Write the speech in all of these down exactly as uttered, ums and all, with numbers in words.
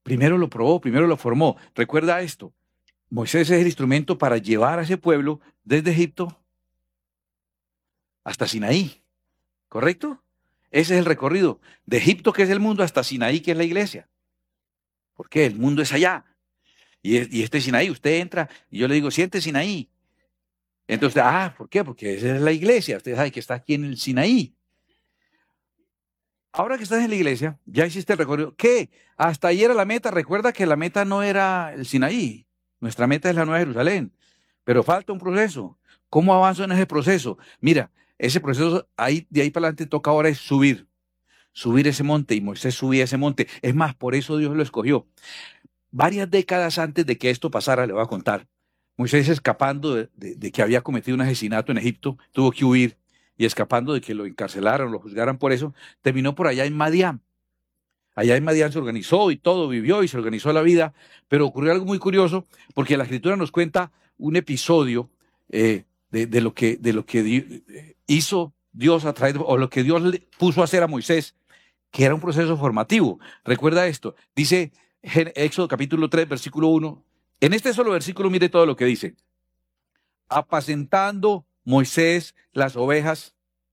Primero lo probó, primero lo formó. Recuerda esto, Moisés es el instrumento para llevar a ese pueblo desde Egipto hasta Sinaí, ¿correcto? Ese es el recorrido de Egipto, que es el mundo, hasta Sinaí, que es la iglesia. ¿Por qué? El mundo es allá. Y, y este Sinaí, usted entra y yo le digo, siente Sinaí. Entonces, ah, ¿por qué? Porque esa es la iglesia. Usted sabe que está aquí en el Sinaí. Ahora que estás en la iglesia, ya hiciste el recorrido. ¿Qué? Hasta ahí era la meta. Recuerda que la meta no era el Sinaí. Nuestra meta es la Nueva Jerusalén. Pero falta un proceso. ¿Cómo avanzo en ese proceso? Mira, ese proceso, ahí, de ahí para adelante toca ahora es subir. Subir ese monte. Y Moisés subía ese monte. Es más, por eso Dios lo escogió. Varias décadas antes de que esto pasara, le voy a contar. Moisés, escapando de, de, de que había cometido un asesinato en Egipto, tuvo que huir, y escapando de que lo encarcelaran, lo juzgaran por eso, terminó por allá en Madián. Allá en Madián se organizó y todo, vivió y se organizó la vida, pero ocurrió algo muy curioso, porque la Escritura nos cuenta un episodio eh, de, de lo que, de lo que hizo Dios a través, o lo que Dios le puso a hacer a Moisés, que era un proceso formativo. Recuerda esto, dice Éxodo capítulo tres, versículo uno, en este solo versículo mire todo lo que dice. Apacentando Moisés las ovejas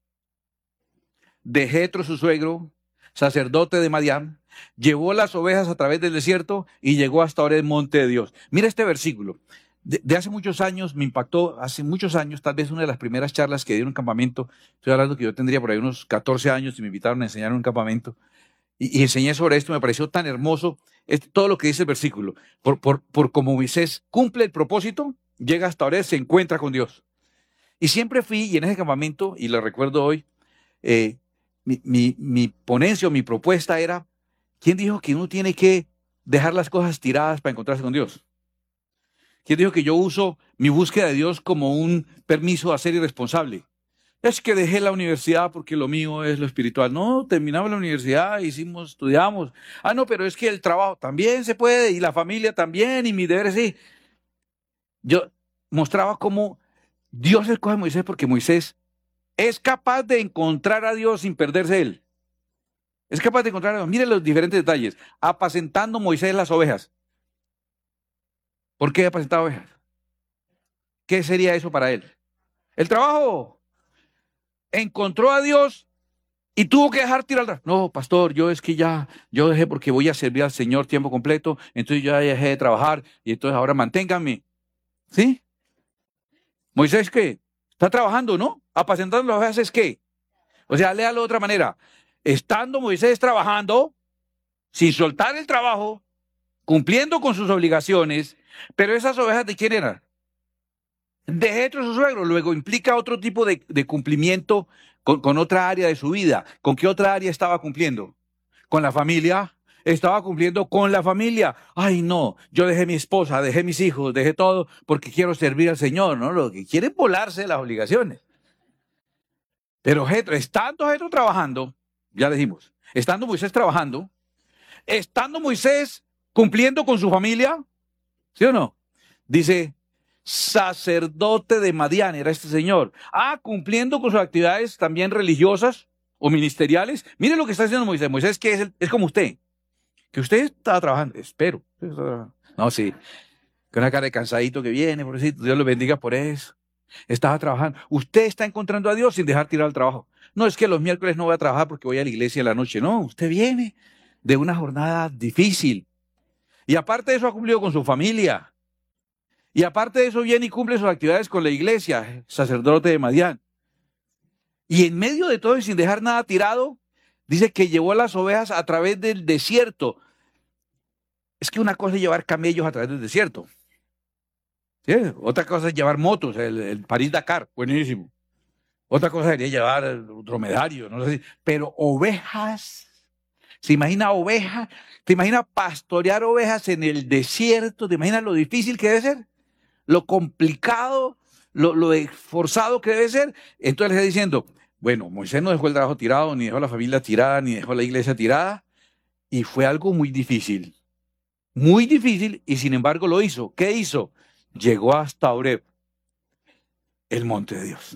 de Jetro su suegro, sacerdote de Madián, llevó las ovejas a través del desierto y llegó hasta ahora el monte de Dios. Mira este versículo. De, de hace muchos años, me impactó, hace muchos años, tal vez una de las primeras charlas que di en un campamento, estoy hablando que yo tendría por ahí unos catorce años y me invitaron a enseñar en un campamento, y, y enseñé sobre esto, me pareció tan hermoso este, todo lo que dice el versículo. Por, por, por como Moisés cumple el propósito, llega hasta ahora, se encuentra con Dios. Y siempre fui, y en ese campamento, y lo recuerdo hoy, eh, mi, mi, mi ponencia o mi propuesta era, ¿quién dijo que uno tiene que dejar las cosas tiradas para encontrarse con Dios? ¿Quién dijo que yo uso mi búsqueda de Dios como un permiso a ser irresponsable? Es que dejé la universidad porque lo mío es lo espiritual. No, terminamos la universidad, hicimos, estudiamos. Ah, no, pero es que el trabajo también se puede, y la familia también, y mis deberes sí. Yo mostraba cómo Dios escoge a Moisés porque Moisés es capaz de encontrar a Dios sin perderse él. Es capaz de encontrar a Dios. Miren los diferentes detalles. Apacentando Moisés las ovejas. ¿Por qué apacentaba ovejas? ¿Qué sería eso para él? El trabajo. Encontró a Dios y tuvo que dejar tirar. No, pastor, yo es que ya, yo dejé porque voy a servir al Señor tiempo completo, entonces yo ya dejé de trabajar y entonces ahora manténganme. ¿Sí? Moisés, ¿qué? Está trabajando, ¿no? Apacentando las ovejas es ¿qué? O sea, léalo de otra manera. Estando Moisés trabajando, sin soltar el trabajo, cumpliendo con sus obligaciones, pero esas ovejas ¿de quién eran? De Jetro su suegro. Luego implica otro tipo de, de cumplimiento con, con otra área de su vida. ¿Con qué otra área estaba cumpliendo? ¿Con la familia? Estaba cumpliendo con la familia. Ay, no, yo dejé mi esposa, dejé mis hijos, dejé todo porque quiero servir al Señor, ¿no? Lo que quiere es volarse las obligaciones. Pero Jetro, estando Jetro trabajando, ya dijimos, estando Moisés trabajando, estando Moisés cumpliendo con su familia, ¿sí o no? Dice, sacerdote de Madián era este señor. Ah, cumpliendo con sus actividades también religiosas o ministeriales. Mire lo que está haciendo Moisés. Moisés que es, el, es como usted, que usted está trabajando, espero. No, sí, con una cara de cansadito que viene, por eso, Dios lo bendiga por eso. Estaba trabajando. Usted está encontrando a Dios sin dejar tirar el trabajo. No es que los miércoles no voy a trabajar porque voy a la iglesia en la noche. No, usted viene de una jornada difícil. Y aparte de eso ha cumplido con su familia. Y aparte de eso viene y cumple sus actividades con la iglesia, sacerdote de Madián. Y en medio de todo y sin dejar nada tirado, dice que llevó las ovejas a través del desierto. Es que una cosa es llevar camellos a través del desierto. ¿Sí? Otra cosa es llevar motos, el, el París-Dakar, buenísimo. Otra cosa sería llevar dromedario, no sé si, pero ovejas. ¿Se imagina ovejas? ¿Te imaginas pastorear ovejas en el desierto? ¿Te imaginas lo difícil que debe ser? Lo complicado, lo, lo esforzado que debe ser. Entonces le está diciendo, bueno, Moisés no dejó el trabajo tirado, ni dejó la familia tirada, ni dejó la iglesia tirada, y fue algo muy difícil. Muy difícil, y sin embargo lo hizo. ¿Qué hizo? Llegó hasta Horeb, el monte de Dios.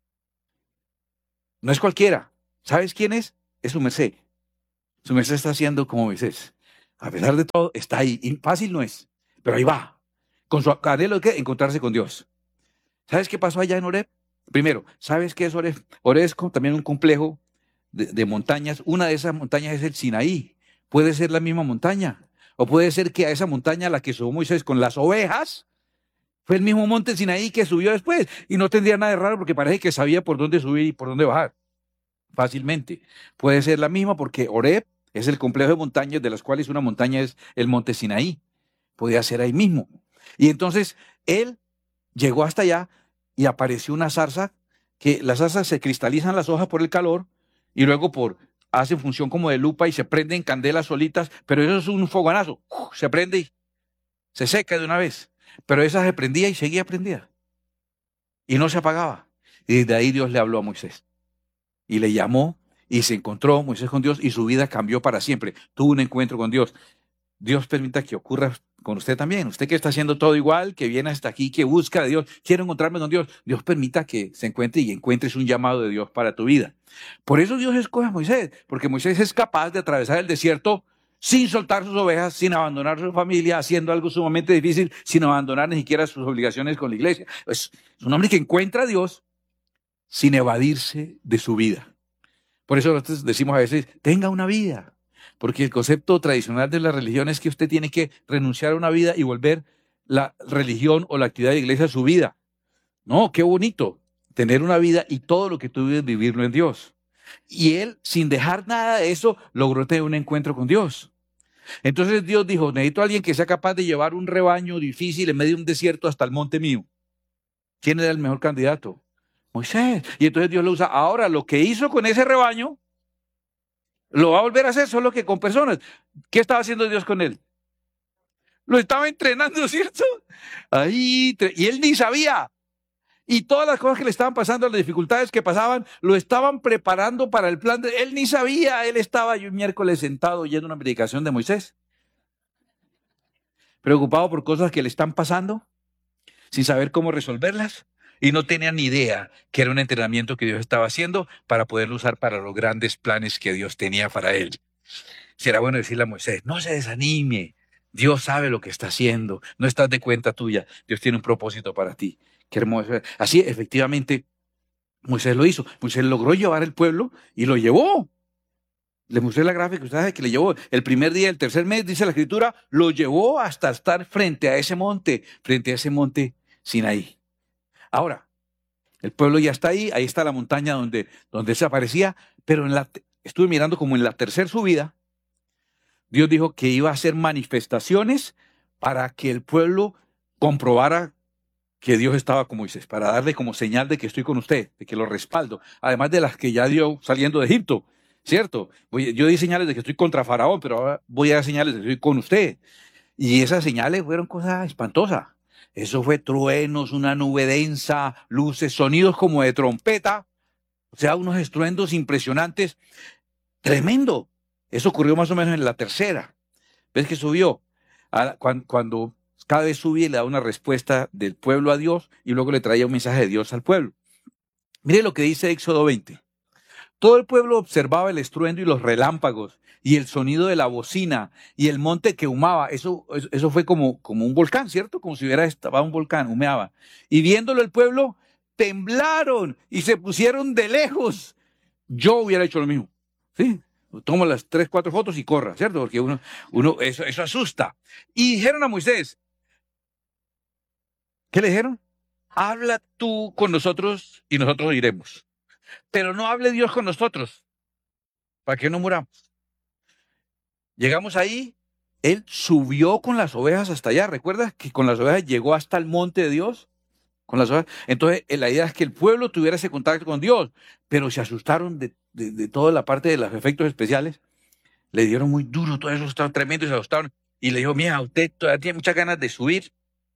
No es cualquiera. ¿Sabes quién es? Es su merced. Su merced está haciendo como Moisés. A pesar de todo, está ahí. Y fácil no es, pero ahí va. Con su anhelo de ¿qué? Encontrarse con Dios. ¿Sabes qué pasó allá en Horeb? Primero, ¿sabes qué es Horeb? Horeb es también un complejo de, de montañas. Una de esas montañas es el Sinaí. Puede ser la misma montaña. O puede ser que a esa montaña a la que subió Moisés con las ovejas, fue el mismo monte Sinaí que subió después. Y no tendría nada de raro porque parece que sabía por dónde subir y por dónde bajar. Fácilmente. Puede ser la misma porque Horeb es el complejo de montañas de las cuales una montaña es el monte Sinaí. Podía ser ahí mismo. Y entonces él llegó hasta allá y apareció una zarza, que las zarzas se cristalizan las hojas por el calor y luego por hacen función como de lupa y se prenden candelas solitas, pero eso es un fogonazo, se prende y se seca de una vez. Pero esa se prendía y seguía prendida y no se apagaba. Y desde ahí Dios le habló a Moisés y le llamó y se encontró Moisés con Dios y su vida cambió para siempre. Tuvo un encuentro con Dios. Dios permita que ocurra con usted también. Usted que está haciendo todo igual, que viene hasta aquí, que busca a Dios, quiere encontrarme con Dios. Dios permita que se encuentre y encuentres un llamado de Dios para tu vida. Por eso Dios escoge a Moisés, porque Moisés es capaz de atravesar el desierto sin soltar sus ovejas, sin abandonar su familia, haciendo algo sumamente difícil, sin abandonar ni siquiera sus obligaciones con la iglesia. Es un hombre que encuentra a Dios sin evadirse de su vida. Por eso nosotros decimos a veces, tenga una vida. Porque el concepto tradicional de la religión es que usted tiene que renunciar a una vida y volver la religión o la actividad de la iglesia a su vida. No, qué bonito tener una vida y todo lo que tú vives vivirlo en Dios. Y él, sin dejar nada de eso, logró tener un encuentro con Dios. Entonces Dios dijo, necesito a alguien que sea capaz de llevar un rebaño difícil en medio de un desierto hasta el monte mío. ¿Quién era el mejor candidato? Moisés. Y entonces Dios lo usa. Ahora, lo que hizo con ese rebaño, lo va a volver a hacer solo que con personas. ¿Qué estaba haciendo Dios con él? Lo estaba entrenando, ¿cierto? Ahí, y él ni sabía. Y todas las cosas que le estaban pasando, las dificultades que pasaban, lo estaban preparando para el plan de... Él ni sabía, él estaba yo un miércoles sentado oyendo una predicación de Moisés. Preocupado por cosas que le están pasando, sin saber cómo resolverlas. Y no tenía ni idea que era un entrenamiento que Dios estaba haciendo para poderlo usar para los grandes planes que Dios tenía para él. Será bueno decirle a Moisés, no se desanime, Dios sabe lo que está haciendo, no estás de cuenta tuya, Dios tiene un propósito para ti. Qué hermoso. Así, efectivamente, Moisés lo hizo. Moisés logró llevar el pueblo y lo llevó. Le mostré la gráfica, usted sabe que le llevó el primer día, el tercer mes, dice la escritura, lo llevó hasta estar frente a ese monte, frente a ese monte Sinaí. Ahora, el pueblo ya está ahí, ahí está la montaña donde, donde se aparecía, pero en la, estuve mirando como en la tercera subida, Dios dijo que iba a hacer manifestaciones para que el pueblo comprobara que Dios estaba con Moisés, para darle como señal de que estoy con usted, de que lo respaldo, además de las que ya dio saliendo de Egipto, ¿cierto? Yo di señales de que estoy contra Faraón, pero ahora voy a dar señales de que estoy con usted. Y esas señales fueron cosas espantosas. Eso fue truenos, una nube densa, luces, sonidos como de trompeta, o sea, unos estruendos impresionantes, tremendo. Eso ocurrió más o menos en la tercera. ¿Ves que subió? Cuando, cuando cada vez subía y le daba una respuesta del pueblo a Dios y luego le traía un mensaje de Dios al pueblo. Mire lo que dice Éxodo veinte. Todo el pueblo observaba el estruendo y los relámpagos y el sonido de la bocina y el monte que humaba. Eso, eso fue como, como un volcán, ¿cierto? Como si hubiera estaba un volcán, humeaba. Y viéndolo el pueblo, temblaron y se pusieron de lejos. Yo hubiera hecho lo mismo, ¿sí? Toma las tres, cuatro fotos y corra, ¿cierto? Porque uno, uno eso, eso asusta. Y dijeron a Moisés, ¿qué le dijeron? Habla tú con nosotros y nosotros iremos. Pero no hable Dios con nosotros, para que no muramos. Llegamos ahí, él subió con las ovejas hasta allá. ¿Recuerdas que con las ovejas llegó hasta el monte de Dios? Con las ovejas. Entonces, la idea es que el pueblo tuviera ese contacto con Dios, pero se asustaron de, de, de toda la parte de los efectos especiales. Le dieron muy duro, todo eso estaba tremendo y se asustaron. Y le dijo, mira, usted todavía tiene muchas ganas de subir.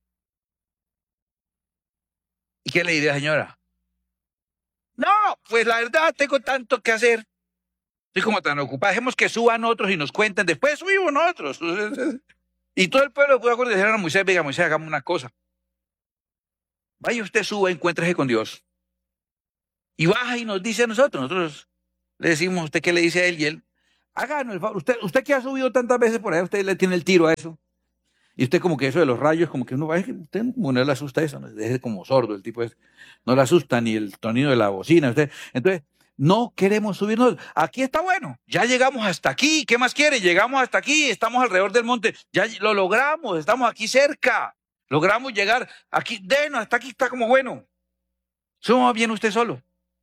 ¿Y qué le diría, señora? No, pues la verdad tengo tanto que hacer. Estoy como tan ocupado. Dejemos que suban otros y nos cuenten. Después subimos nosotros. Y todo el pueblo puede aconsejar a Moisés, venga, Moisés, hagamos una cosa. Vaya usted, suba, encuéntrese con Dios. Y baja y nos dice a nosotros. Nosotros le decimos a usted qué le dice a él y él Háganos el favor. Usted, usted que ha subido tantas veces por ahí, usted le tiene el tiro a eso. Y usted como que eso de los rayos, como que uno va, es que usted como no le asusta eso, ¿no? Es como sordo el tipo ese. No le asusta ni el sonido de la bocina. Usted. Entonces, no queremos subirnos. Aquí está bueno. Ya llegamos hasta aquí. ¿Qué más quiere? Llegamos hasta aquí. Estamos alrededor del monte. Ya lo logramos. Estamos aquí cerca. Logramos llegar aquí. Denos, hasta aquí está como bueno. Suma bien usted solo.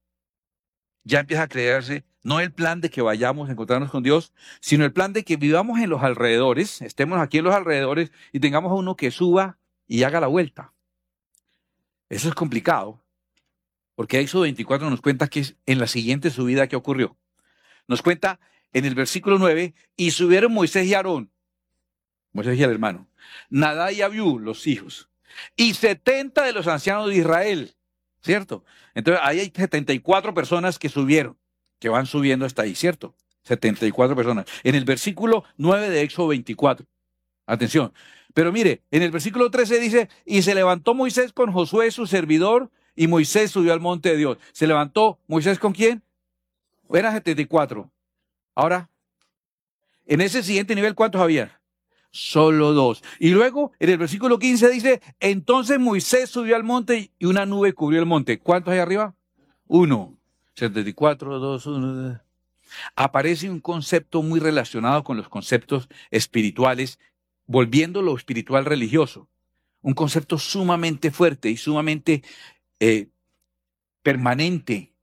Ya empieza a crearse no el plan de que vayamos a encontrarnos con Dios, sino el plan de que vivamos en los alrededores, estemos aquí en los alrededores y tengamos a uno que suba y haga la vuelta. Eso es complicado, porque Éxodo veinticuatro nos cuenta que es en la siguiente subida que ocurrió. Nos cuenta en el versículo nueve, y subieron Moisés y Aarón, Moisés y el hermano, Nadab y Abiú, los hijos, y setenta de los ancianos de Israel, ¿cierto? Entonces ahí hay setenta y cuatro personas que subieron, que van subiendo hasta ahí, ¿cierto? setenta y cuatro personas. En el versículo nueve de Éxodo veinticuatro. Atención. Pero mire, en el versículo trece dice, y se levantó Moisés con Josué su servidor, y Moisés subió al monte de Dios. ¿Se levantó Moisés con quién? Eran setenta y cuatro. Ahora, en ese siguiente nivel, ¿cuántos había? Solo dos. Y luego, en el versículo quince dice, entonces Moisés subió al monte y una nube cubrió el monte. ¿Cuántos hay arriba? Uno. setenta y cuatro, dos, uno. Aparece un concepto muy relacionado con los conceptos espirituales, volviendo lo espiritual religioso. Un concepto sumamente fuerte y sumamente eh, permanente,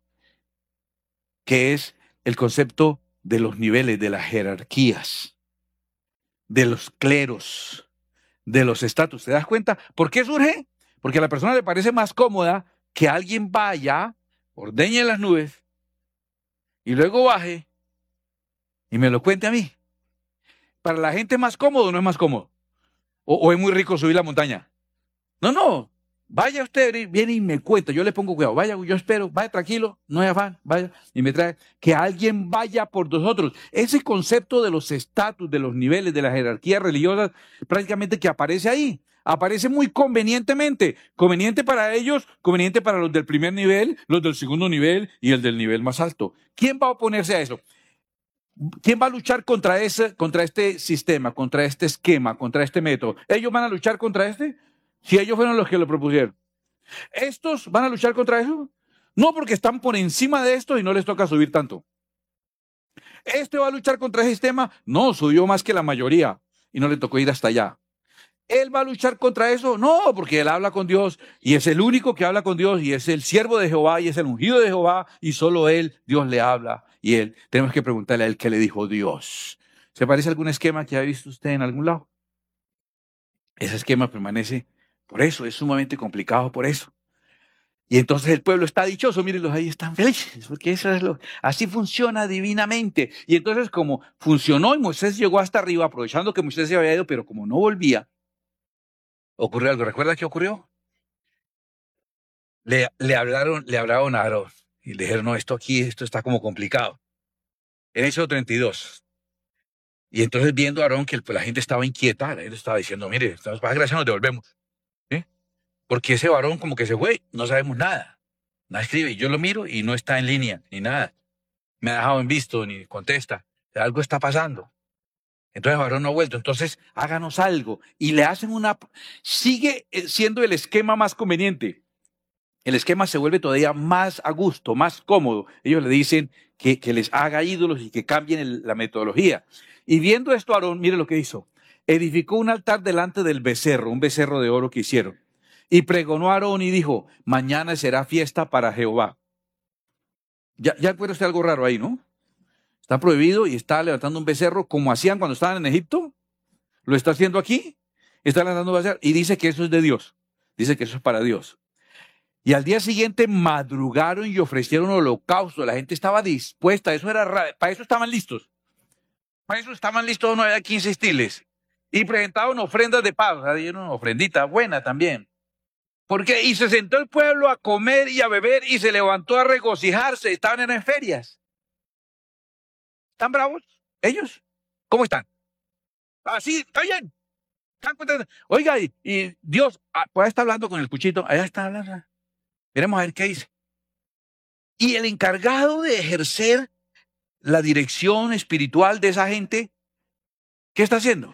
que es el concepto de los niveles, de las jerarquías, de los cleros, de los estatus. ¿Te das cuenta? ¿Por qué surge? Porque a la persona le parece más cómoda que alguien vaya, ordeñe las nubes y luego baje y me lo cuente a mí. Para la gente es más cómodo o no es más cómodo. O, o es muy rico subir la montaña. No, no. Vaya usted, viene y me cuenta. Yo le pongo cuidado. Vaya, yo espero. Vaya tranquilo. No hay afán. Vaya y me trae. Que alguien vaya por nosotros. Ese concepto de los estatus, de los niveles, de las jerarquías religiosas, prácticamente que aparece ahí. Aparece muy convenientemente. Conveniente para ellos, conveniente para los del primer nivel, los del segundo nivel y el del nivel más alto. ¿Quién va a oponerse a eso? ¿Quién va a luchar contra, ese, contra este sistema, contra este esquema, contra este método? ¿Ellos van a luchar contra este? Si ellos fueron los que lo propusieron. ¿Estos van a luchar contra eso? No, porque están por encima de esto y no les toca subir tanto. ¿Este va a luchar contra ese sistema? No, subió más que la mayoría y no le tocó ir hasta allá. ¿Él va a luchar contra eso? No, porque él habla con Dios y es el único que habla con Dios y es el siervo de Jehová y es el ungido de Jehová y solo él, Dios le habla y él. Tenemos que preguntarle a él qué le dijo Dios. ¿Se parece a algún esquema que ha visto usted en algún lado? Ese esquema permanece, por eso es sumamente complicado, por eso. Y entonces el pueblo está dichoso, mírenlos ahí, están felices, porque eso es lo, así funciona divinamente. Y entonces como funcionó y Moisés llegó hasta arriba, aprovechando que Moisés se había ido, pero como no volvía, ocurrió algo. ¿Recuerda qué ocurrió? Le, le hablaron, le hablaron a Aarón y le dijeron, no, esto aquí, esto está como complicado. En Éxodo treinta y dos. Y entonces viendo a Aarón que el, pues, la gente estaba inquieta, la gente estaba diciendo, mire, estamos para gracia, nos devolvemos. ¿Sí? Porque ese varón como que se fue, no sabemos nada. Nada escribe, yo lo miro y no está en línea, ni nada. Me ha dejado en visto, ni contesta. Algo está pasando. Entonces el varón no ha vuelto. Entonces háganos algo. Y le hacen una... Sigue siendo el esquema más conveniente. El esquema se vuelve todavía más a gusto, más cómodo. Ellos le dicen que, que les haga ídolos y que cambien el, la metodología. Y viendo esto, Aarón, mire lo que hizo. Edificó un altar delante del becerro, un becerro de oro que hicieron. Y pregonó a Aarón y dijo, mañana será fiesta para Jehová. Ya, ya puede usted algo raro ahí, ¿no? Está prohibido y está levantando un becerro como hacían cuando estaban en Egipto. Lo está haciendo aquí. Está levantando un becerro y dice que eso es de Dios. Dice que eso es para Dios. Y al día siguiente madrugaron y ofrecieron holocausto. La gente estaba dispuesta. Eso era raro. Para eso estaban listos. Para eso estaban listos, no había que insistirles. Y presentaban ofrendas de paz. O sea, dieron una ofrendita buena también. Porque, y se sentó el pueblo a comer y a beber y se levantó a regocijarse. Estaban en ferias. ¿Están bravos? ¿Ellos? ¿Cómo están? Así, está bien. ¿Están contentos? Oiga, y, y Dios, ah, pues ahí está hablando con el cuchito. Allá está hablando. Veremos a ver qué dice. Y el encargado de ejercer la dirección espiritual de esa gente, ¿qué está haciendo?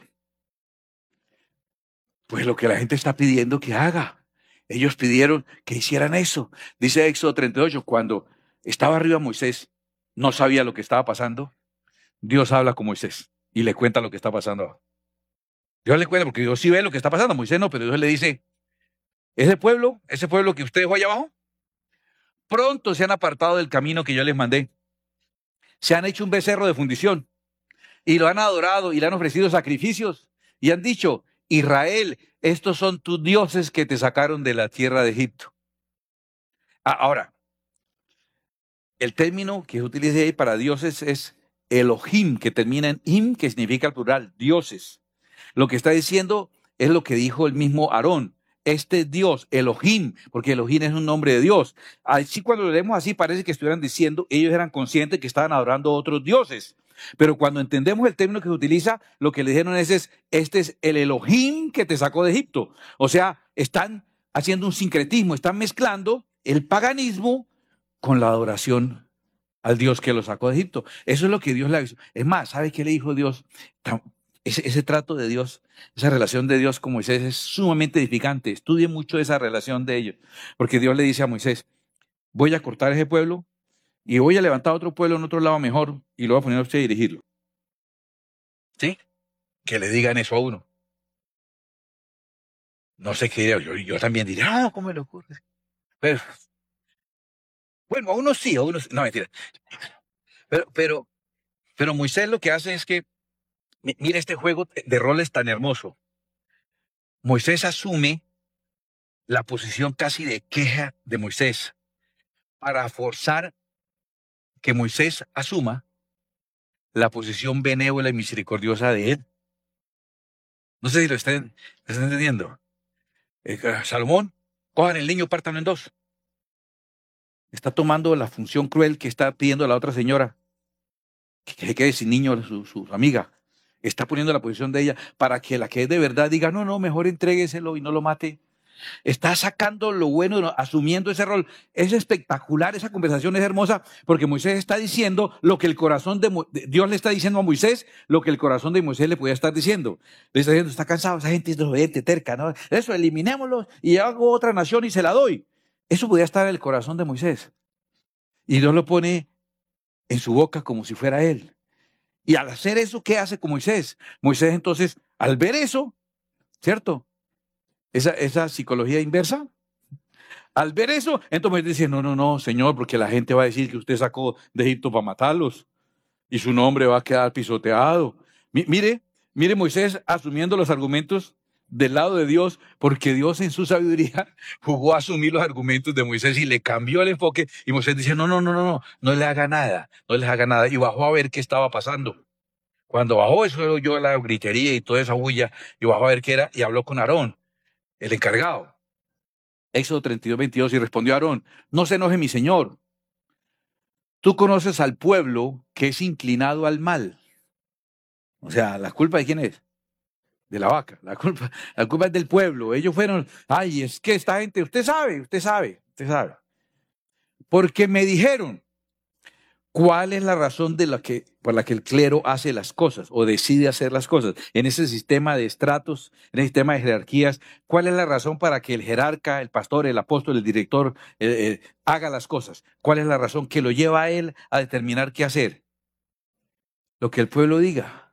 Pues lo que la gente está pidiendo que haga. Ellos pidieron que hicieran eso. Dice Éxodo treinta y ocho, cuando estaba arriba Moisés, no sabía lo que estaba pasando. Dios habla con Moisés y le cuenta lo que está pasando. Dios le cuenta, porque Dios sí ve lo que está pasando. Moisés no, pero Dios le dice, ese pueblo, ese pueblo que usted dejó allá abajo, pronto se han apartado del camino que yo les mandé. Se han hecho un becerro de fundición y lo han adorado y le han ofrecido sacrificios y han dicho, Israel, estos son tus dioses que te sacaron de la tierra de Egipto. Ah, ahora, el término que utiliza ahí para dioses es Elohim, que termina en im, que significa el plural, dioses. Lo que está diciendo es lo que dijo el mismo Aarón. Este Dios, Elohim, porque Elohim es un nombre de Dios. Así cuando lo leemos así parece que estuvieran diciendo, ellos eran conscientes que estaban adorando a otros dioses. Pero cuando entendemos el término que se utiliza, lo que le dijeron es, es, este es el Elohim que te sacó de Egipto. O sea, están haciendo un sincretismo, están mezclando el paganismo con la adoración al Dios que lo sacó de Egipto. Eso es lo que Dios le hizo. Es más, ¿sabe qué le dijo Dios? Ese, ese trato de Dios, esa relación de Dios con Moisés es sumamente edificante. Estudie mucho esa relación de ellos. Porque Dios le dice a Moisés, voy a cortar ese pueblo y voy a levantar otro pueblo en otro lado mejor y lo voy a poner a usted a dirigirlo. ¿Sí? Que le digan eso a uno. No sé qué diría. Yo, yo también diría, ah, ¿cómo me lo ocurre? Pero, bueno, a uno sí, a uno sí. No, mentira. Pero, pero, pero Moisés lo que hace es que, mira este juego de roles tan hermoso. Moisés asume la posición casi de queja de Moisés para forzar que Moisés asuma la posición benévola y misericordiosa de él. No sé si lo están, lo están entendiendo. Eh, Salomón, cojan el niño, pártanlo en dos. Está tomando la función cruel que está pidiendo la otra señora, que se quede sin niño, su, su amiga. Está poniendo la posición de ella para que la que es de verdad diga, no, no, mejor entrégueselo y no lo mate. Está sacando lo bueno, asumiendo ese rol. Es espectacular, esa conversación es hermosa, porque Moisés está diciendo lo que el corazón de, Mo de Dios le está diciendo a Moisés, lo que el corazón de Moisés le podía estar diciendo. Le está diciendo, está cansado, esa gente es desobediente, terca, ¿no? Eso, eliminémoslo y hago otra nación y se la doy. Eso podía estar en el corazón de Moisés. Y Dios lo pone en su boca como si fuera él. Y al hacer eso, ¿qué hace con Moisés? Moisés entonces, al ver eso, ¿cierto? Esa, esa psicología inversa. Al ver eso, entonces dice, no, no, no, Señor, porque la gente va a decir que usted sacó de Egipto para matarlos y su nombre va a quedar pisoteado. M mire, mire Moisés asumiendo los argumentos del lado de Dios, porque Dios en su sabiduría jugó a asumir los argumentos de Moisés y le cambió el enfoque. Y Moisés dice, no, no, no, no, no, no le haga nada, no les haga nada. Y bajó a ver qué estaba pasando. Cuando bajó, eso oyó la gritería y toda esa bulla, y bajó a ver qué era y habló con Aarón, el encargado. Éxodo treinta y dos, veintidós, y respondió Aarón, no se enoje mi señor. Tú conoces al pueblo que es inclinado al mal. O sea, ¿la culpa de quién es? De la vaca. La culpa, la culpa es del pueblo. Ellos fueron, ay, es que esta gente, usted sabe, usted sabe, usted sabe. Porque me dijeron, ¿cuál es la razón de la que, por la que el clero hace las cosas o decide hacer las cosas? En ese sistema de estratos, en ese sistema de jerarquías, ¿cuál es la razón para que el jerarca, el pastor, el apóstol, el director eh, eh, haga las cosas? ¿Cuál es la razón que lo lleva a él a determinar qué hacer? Lo que el pueblo diga.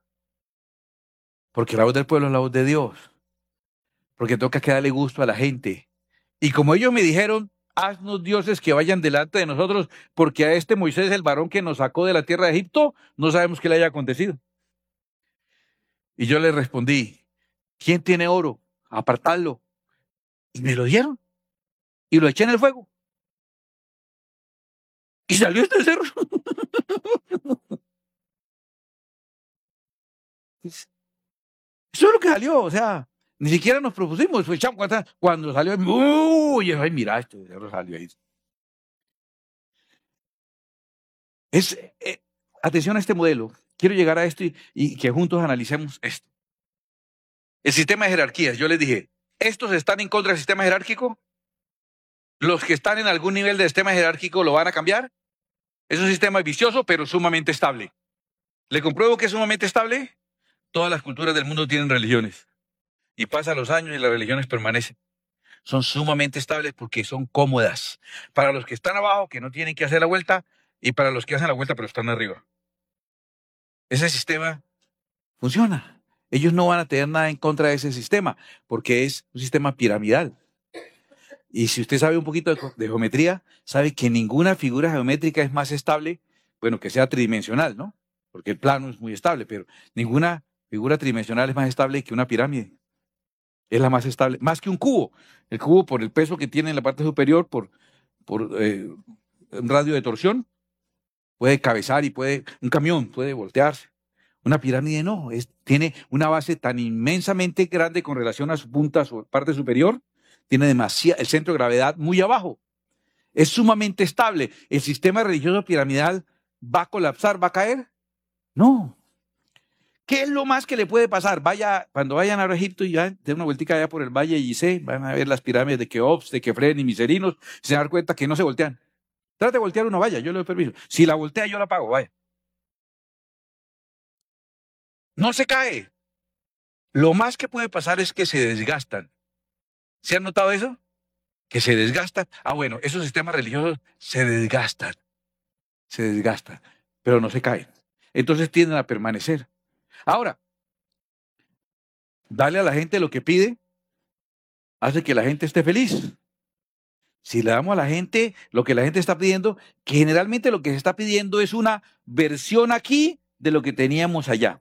Porque la voz del pueblo es la voz de Dios. Porque toca que darle gusto a la gente. Y como ellos me dijeron, haznos dioses que vayan delante de nosotros, porque a este Moisés, el varón que nos sacó de la tierra de Egipto, no sabemos qué le haya acontecido. Y yo le respondí, ¿quién tiene oro? Apartadlo. Y me lo dieron. Y lo eché en el fuego. Y salió este cerro. Eso es lo que salió, o sea, ni siquiera nos propusimos. Fue cuando salió, uy, ay, mira, este cerro salió ahí. Es, eh, atención a este modelo. Quiero llegar a esto y, y que juntos analicemos esto. El sistema de jerarquías, yo les dije, ¿estos están en contra del sistema jerárquico? ¿Los que están en algún nivel del sistema jerárquico lo van a cambiar? Es un sistema vicioso, pero sumamente estable. ¿Le compruebo que es sumamente estable? Todas las culturas del mundo tienen religiones. Y pasan los años y las religiones permanecen. Son sumamente estables porque son cómodas. Para los que están abajo, que no tienen que hacer la vuelta, y para los que hacen la vuelta, pero están arriba. Ese sistema funciona. Ellos no van a tener nada en contra de ese sistema, porque es un sistema piramidal. Y si usted sabe un poquito de, de geometría, sabe que ninguna figura geométrica es más estable, bueno, que sea tridimensional, ¿no? Porque el plano es muy estable, pero ninguna figura tridimensional es más estable que una pirámide. Es la más estable, más que un cubo. El cubo, por el peso que tiene en la parte superior, por, por eh, un radio de torsión, puede cabezar y puede, un camión puede voltearse. Una pirámide no, es, tiene una base tan inmensamente grande con relación a su punta, a su parte superior, tiene demasiado, el centro de gravedad muy abajo. Es sumamente estable. ¿El sistema religioso piramidal va a colapsar, va a caer? No. ¿Qué es lo más que le puede pasar? Vaya, cuando vayan a Egipto y ya den una vueltica allá por el valle de Gizeh, van a ver las pirámides de Keops, de Kefren y Miserinos, y se dan cuenta que no se voltean. Trate de voltear una valla, yo le doy permiso. Si la voltea, yo la pago, vaya. No se cae. Lo más que puede pasar es que se desgastan. ¿Se han notado eso? Que se desgastan. Ah, bueno, esos sistemas religiosos se desgastan. Se desgastan, pero no se caen. Entonces tienden a permanecer. Ahora, darle a la gente lo que pide hace que la gente esté feliz. Si le damos a la gente lo que la gente está pidiendo, que generalmente lo que se está pidiendo es una versión aquí de lo que teníamos allá.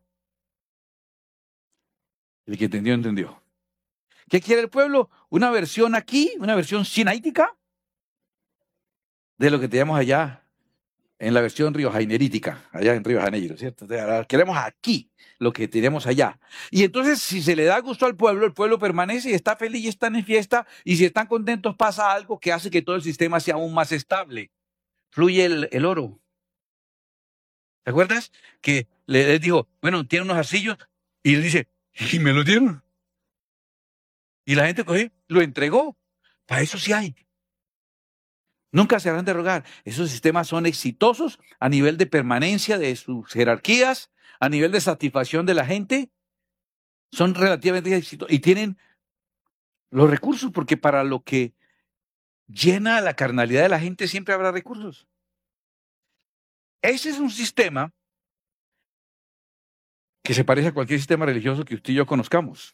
El que entendió, entendió. ¿Qué quiere el pueblo? Una versión aquí, una versión sinaítica de lo que teníamos allá en la versión riojainerítica, allá en Río de Janeiro, ¿cierto? Ahora queremos aquí lo que tenemos allá. Y entonces, si se le da gusto al pueblo, el pueblo permanece y está feliz y están en fiesta, y si están contentos pasa algo que hace que todo el sistema sea aún más estable. Fluye el, el oro. ¿Te acuerdas? Que le, les dijo, bueno, tiene unos arcillos, y él dice, y me lo dieron. Y la gente cogió, lo entregó. Para eso sí hay. Nunca se harán de rogar. Esos sistemas son exitosos a nivel de permanencia de sus jerarquías, a nivel de satisfacción de la gente. Son relativamente exitosos y tienen los recursos, porque para lo que llena la carnalidad de la gente siempre habrá recursos. Ese es un sistema que se parece a cualquier sistema religioso que usted y yo conozcamos.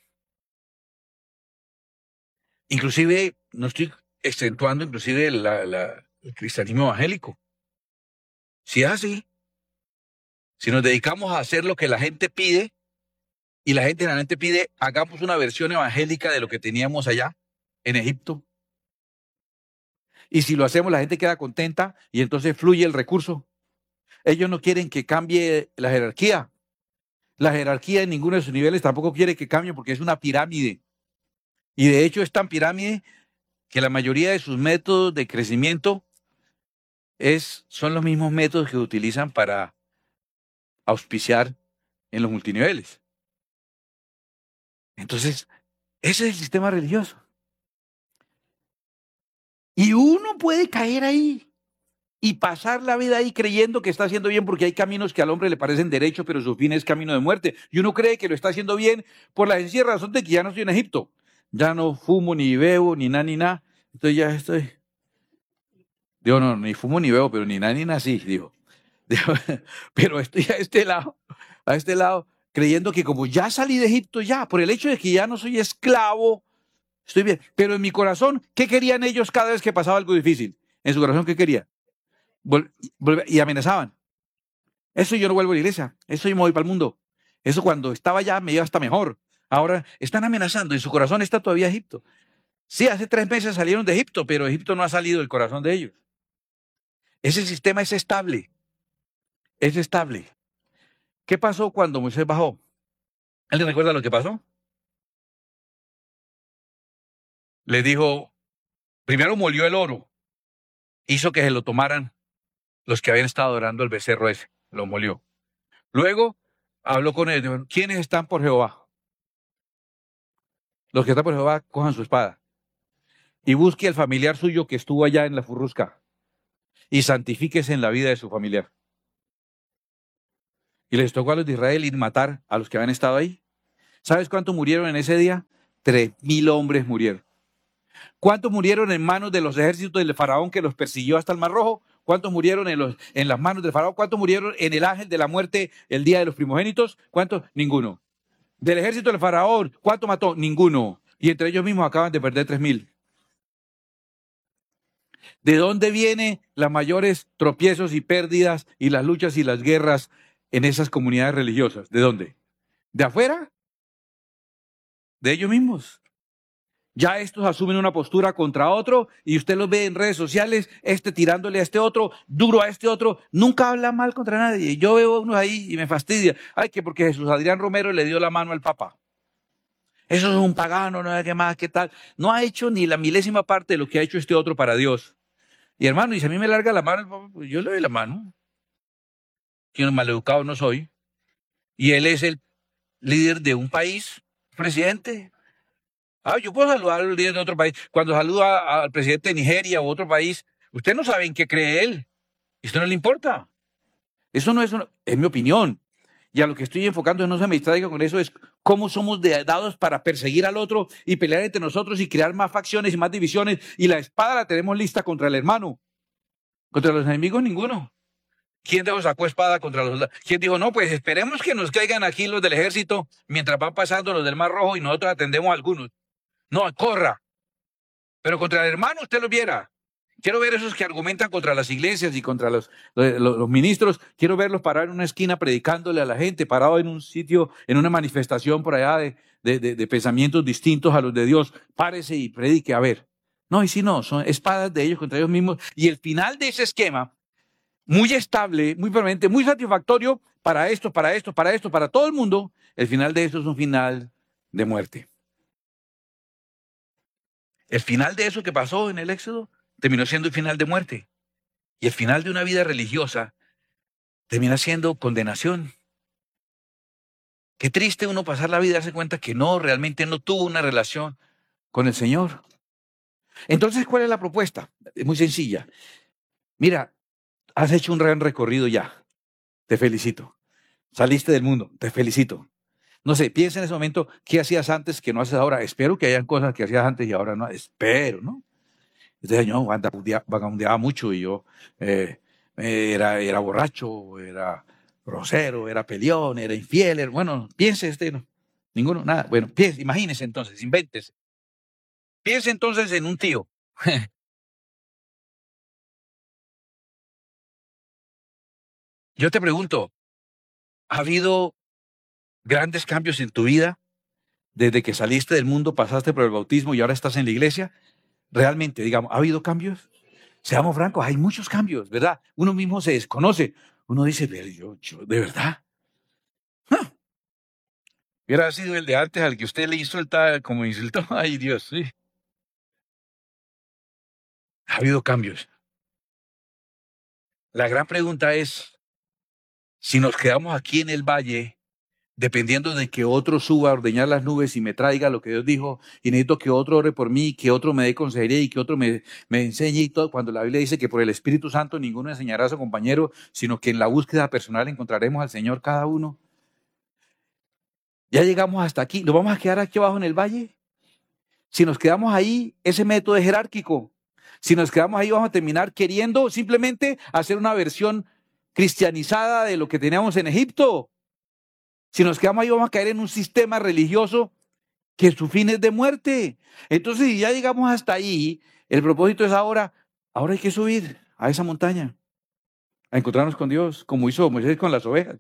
Inclusive, no estoy excentuando inclusive la, la, el cristianismo evangélico. Si es así, si nos dedicamos a hacer lo que la gente pide, y la gente generalmente pide, hagamos una versión evangélica de lo que teníamos allá en Egipto. Y si lo hacemos, la gente queda contenta y entonces fluye el recurso. Ellos no quieren que cambie la jerarquía. La jerarquía en ninguno de sus niveles tampoco quiere que cambie porque es una pirámide. Y de hecho es tan pirámide que la mayoría de sus métodos de crecimiento es, son los mismos métodos que utilizan para auspiciar en los multiniveles. Entonces, ese es el sistema religioso. Y uno puede caer ahí y pasar la vida ahí creyendo que está haciendo bien, porque hay caminos que al hombre le parecen derechos, pero su fin es camino de muerte. Y uno cree que lo está haciendo bien por la sencilla razón de que ya no estoy en Egipto. Ya no fumo, ni bebo, ni nada, ni nada. Entonces ya estoy. Digo, no, ni fumo, ni bebo, pero ni nada, ni nada, sí, digo. Digo, pero estoy a este lado, a este lado, creyendo que como ya salí de Egipto, ya, por el hecho de que ya no soy esclavo, estoy bien. Pero en mi corazón, ¿qué querían ellos cada vez que pasaba algo difícil? En su corazón, ¿qué querían? Vol vol y amenazaban. Eso yo no vuelvo a la iglesia. Eso yo me voy para el mundo. Eso cuando estaba allá me iba hasta mejor. Ahora están amenazando. En su corazón está todavía Egipto. Sí, hace tres meses salieron de Egipto, pero Egipto no ha salido del corazón de ellos. Ese sistema es estable. Es estable. ¿Qué pasó cuando Moisés bajó? ¿Alguien recuerda lo que pasó? Le dijo, primero molió el oro. Hizo que se lo tomaran los que habían estado adorando el becerro ese. Lo molió. Luego habló con ellos. Dijo, ¿quiénes están por Jehová? Los que están por Jehová, cojan su espada. Y busque al familiar suyo que estuvo allá en la Furrusca. y santifíquese en la vida de su familiar. Y les tocó a los de Israel ir a matar a los que habían estado ahí. ¿Sabes cuántos murieron en ese día? Tres mil hombres murieron. ¿Cuántos murieron en manos de los ejércitos del faraón que los persiguió hasta el Mar Rojo? ¿Cuántos murieron en, los, en las manos del faraón? ¿Cuántos murieron en el ángel de la muerte el día de los primogénitos? ¿Cuántos? Ninguno. Del ejército del faraón, ¿cuánto mató? Ninguno. Y entre ellos mismos acaban de perder tres mil. ¿De dónde vienen las mayores tropiezos y pérdidas y las luchas y las guerras en esas comunidades religiosas? ¿De dónde? ¿De afuera? De ellos mismos. Ya estos asumen una postura contra otro y usted los ve en redes sociales, este tirándole a este otro, duro a este otro, nunca habla mal contra nadie. Yo veo unos ahí y me fastidia. Ay, que porque Jesús Adrián Romero le dio la mano al Papa. Eso es un pagano, no sé qué más, qué tal. No ha hecho ni la milésima parte de lo que ha hecho este otro para Dios. Y hermano, y si a mí me larga la mano el Papa, pues yo le doy la mano. Que maleducado no soy. Y él es el líder de un país, presidente. Ah, yo puedo saludar al líder de otro país. Cuando saluda al presidente de Nigeria o otro país, usted no sabe en qué cree él. Esto no le importa. Eso no es, una, es mi opinión. Y a lo que estoy enfocando, no se me distraiga con eso, es cómo somos de, dados para perseguir al otro y pelear entre nosotros y crear más facciones y más divisiones. Y la espada la tenemos lista contra el hermano. Contra los enemigos, ninguno. ¿Quién de los sacó espada contra los soldados? ¿Quién dijo, no, pues esperemos que nos caigan aquí los del ejército mientras van pasando los del Mar Rojo y nosotros atendemos a algunos? No, corra. Pero contra el hermano usted lo viera. Quiero ver esos que argumentan contra las iglesias y contra los, los, los ministros. Quiero verlos parar en una esquina predicándole a la gente, parado en un sitio, en una manifestación por allá de, de, de, de pensamientos distintos a los de Dios. Párese y predique, a ver. No, y si no, son espadas de ellos contra ellos mismos. Y el final de ese esquema, muy estable, muy permanente, muy satisfactorio para esto, para esto, para esto, para todo el mundo, el final de esto es un final de muerte. El final de eso que pasó en el Éxodo terminó siendo el final de muerte. Y el final de una vida religiosa termina siendo condenación. Qué triste uno pasar la vida y darse cuenta que no, realmente no tuvo una relación con el Señor. Entonces, ¿cuál es la propuesta? Es muy sencilla. Mira, has hecho un gran recorrido ya. Te felicito. Saliste del mundo. Te felicito. No sé, piensa en ese momento qué hacías antes que no haces ahora. Espero que hayan cosas que hacías antes y ahora no. Espero, ¿no? Entonces yo vagabundeaba mucho y yo eh, era, era borracho, era grosero, era peleón, era infiel. Era, bueno, piense este, no, ninguno, nada. Bueno, piense, imagínese entonces, invéntese. Piense entonces en un tío. Yo te pregunto, ¿ha habido grandes cambios en tu vida desde que saliste del mundo, pasaste por el bautismo y ahora estás en la iglesia? Realmente, digamos, ¿ha habido cambios? Seamos francos, hay muchos cambios, ¿verdad? Uno mismo se desconoce. Uno dice, pero yo, yo, ¿de verdad? No. Hubiera sido el de antes al que usted le insulta como insultó. Ay, Dios, sí. Ha habido cambios. La gran pregunta es, si nos quedamos aquí en el valle, dependiendo de que otro suba a ordeñar las nubes y me traiga lo que Dios dijo, y necesito que otro ore por mí, que otro me dé consejería y que otro me, me enseñe y todo, cuando la Biblia dice que por el Espíritu Santo ninguno enseñará a su compañero, sino que en la búsqueda personal encontraremos al Señor cada uno. Ya llegamos hasta aquí, ¿nos vamos a quedar aquí abajo en el valle? Si nos quedamos ahí, ese método es jerárquico. Si nos quedamos ahí, vamos a terminar queriendo simplemente hacer una versión cristianizada de lo que teníamos en Egipto. Si nos quedamos ahí, vamos a caer en un sistema religioso que su fin es de muerte. Entonces, si ya llegamos hasta ahí, el propósito es ahora, ahora hay que subir a esa montaña, a encontrarnos con Dios, como hizo Moisés con las ovejas.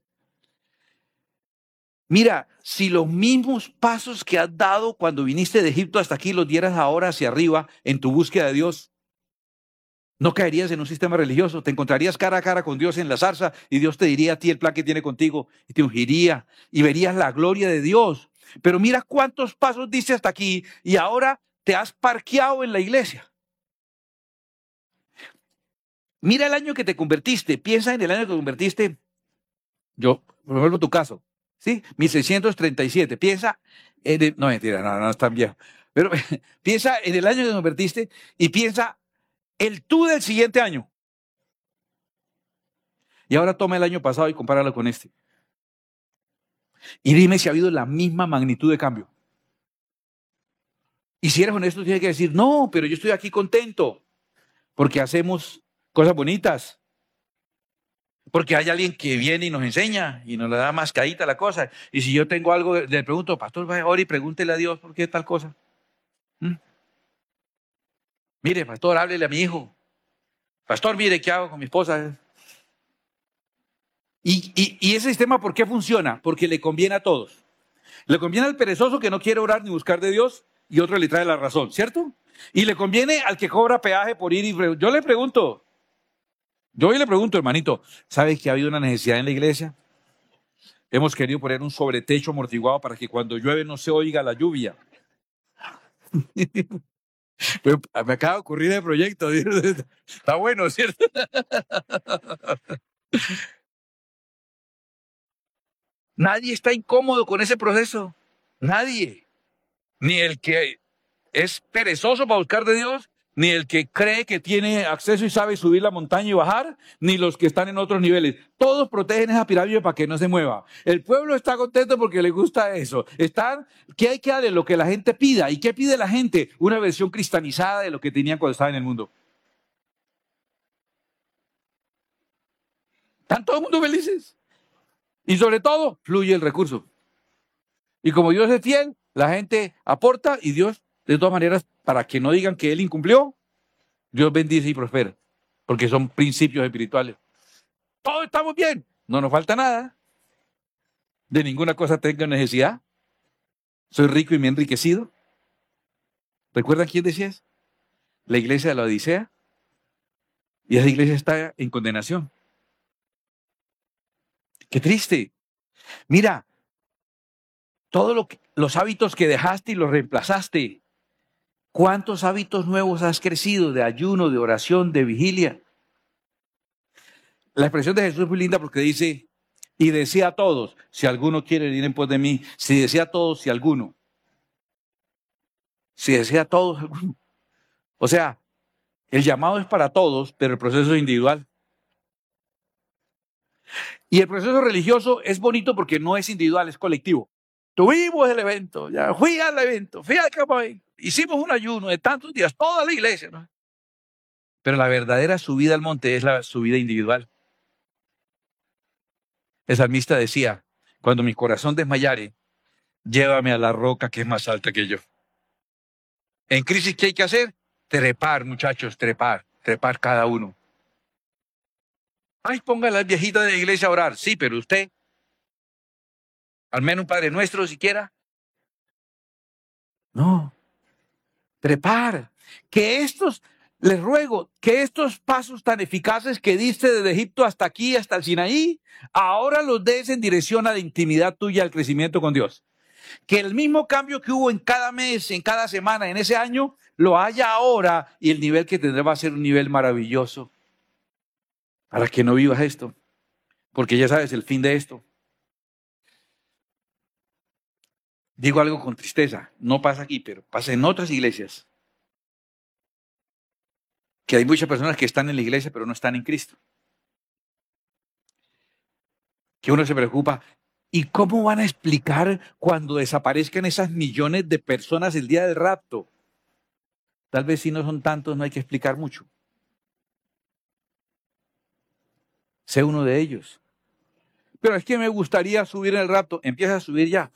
Mira, si los mismos pasos que has dado cuando viniste de Egipto hasta aquí los dieras ahora hacia arriba en tu búsqueda de Dios, no caerías en un sistema religioso, te encontrarías cara a cara con Dios en la zarza y Dios te diría a ti el plan que tiene contigo y te ungiría y verías la gloria de Dios. Pero mira cuántos pasos diste hasta aquí y ahora te has parqueado en la iglesia. Mira el año que te convertiste, piensa en el año que te convertiste. Yo, por ejemplo, tu caso, ¿sí? mil seiscientos treinta y siete, piensa en el, no mentira, no, no es tan viejo, pero piensa en el año que te convertiste y piensa el tú del siguiente año. Y ahora toma el año pasado y compáralo con este. Y dime si ha habido la misma magnitud de cambio. Y si eres honesto, tienes que decir, no, pero yo estoy aquí contento. Porque hacemos cosas bonitas. Porque hay alguien que viene y nos enseña y nos le da mascadita la cosa. Y si yo tengo algo, le pregunto, pastor, vaya ahora y pregúntele a Dios por qué tal cosa. ¿Mm? Mire, pastor, háblele a mi hijo. Pastor, mire, ¿qué hago con mi esposa? Y, y, y ese sistema, ¿por qué funciona? Porque le conviene a todos. Le conviene al perezoso que no quiere orar ni buscar de Dios y otro le trae la razón, ¿cierto? Y le conviene al que cobra peaje por ir y... Yo le pregunto, yo hoy le pregunto, hermanito, ¿sabes que ha habido una necesidad en la iglesia? Hemos querido poner un sobretecho amortiguado para que cuando llueve no se oiga la lluvia. Me acaba de ocurrir el proyecto. Está bueno, ¿cierto? Nadie está incómodo con ese proceso. Nadie. Ni el que es perezoso para buscar de Dios, ni el que cree que tiene acceso y sabe subir la montaña y bajar, ni los que están en otros niveles. Todos protegen esa pirámide para que no se mueva. El pueblo está contento porque le gusta eso. Están, ¿qué hay que darle? Lo que la gente pida. ¿Y qué pide la gente? Una versión cristianizada de lo que tenían cuando estaban en el mundo. ¿Están todo el mundo felices? Y sobre todo, fluye el recurso. Y como Dios es fiel, la gente aporta y Dios, de todas maneras, para que no digan que Él incumplió, Dios bendice y prospera. Porque son principios espirituales. Todos estamos bien. No nos falta nada. De ninguna cosa tengo necesidad. Soy rico y me he enriquecido. ¿Recuerdan quién decía eso? La iglesia de la Odisea. Y esa iglesia está en condenación. Qué triste. Mira, todos lo los hábitos que dejaste y los reemplazaste. ¿Cuántos hábitos nuevos has crecido de ayuno, de oración, de vigilia? La expresión de Jesús es muy linda porque dice, y decía a todos, si alguno quiere venir en pos de mí, si decía a todos, si alguno. Si decía a todos, alguno. O sea, el llamado es para todos, pero el proceso es individual. Y el proceso religioso es bonito porque no es individual, es colectivo. Tuvimos el evento, ya fui al evento, fui al campamento, hicimos un ayuno de tantos días, toda la iglesia, ¿no? Pero la verdadera subida al monte es la subida individual. El salmista decía, cuando mi corazón desmayare, llévame a la roca que es más alta que yo. En crisis, ¿qué hay que hacer? Trepar, muchachos, trepar, trepar cada uno. Ay, ponga a las viejitas de la iglesia a orar. Sí, pero usted, al menos un Padre Nuestro siquiera. No, trepar. Que estos, les ruego, que estos pasos tan eficaces que diste desde Egipto hasta aquí, hasta el Sinaí, ahora los des en dirección a la intimidad tuya, al crecimiento con Dios. Que el mismo cambio que hubo en cada mes, en cada semana, en ese año, lo haya ahora y el nivel que tendrá va a ser un nivel maravilloso. Para que no vivas esto. Porque ya sabes el fin de esto. Digo algo con tristeza, no pasa aquí, pero pasa en otras iglesias. Que hay muchas personas que están en la iglesia, pero no están en Cristo. Que uno se preocupa, ¿y cómo van a explicar cuando desaparezcan esas millones de personas el día del rapto? Tal vez si no son tantos, no hay que explicar mucho. Sé uno de ellos. Pero es que me gustaría subir en el rapto. Empieza a subir ya.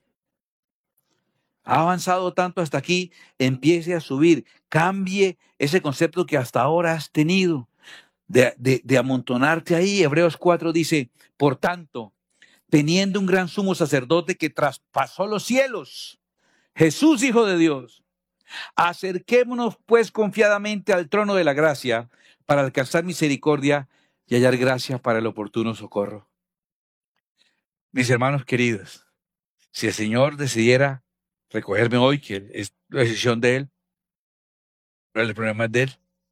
Ha avanzado tanto hasta aquí, empiece a subir. Cambie ese concepto que hasta ahora has tenido de, de, de amontonarte ahí. Hebreos cuatro dice, por tanto, teniendo un gran sumo sacerdote que traspasó los cielos, Jesús, Hijo de Dios, acerquémonos pues confiadamente al trono de la gracia para alcanzar misericordia y hallar gracia para el oportuno socorro. Mis hermanos queridos, si el Señor decidiera recogerme hoy, que es la decisión de Él, pero el problema es de Él,